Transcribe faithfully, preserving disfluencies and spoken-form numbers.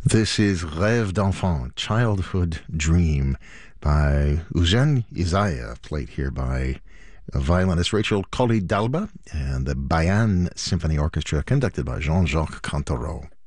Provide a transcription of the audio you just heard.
This is Rêve d'enfant, Childhood Dream by Eugène Isaiah, played here by violinist Rachel Colley Dalba and the Bayan Symphony Orchestra, conducted by Jean-Jacques Cantoreau.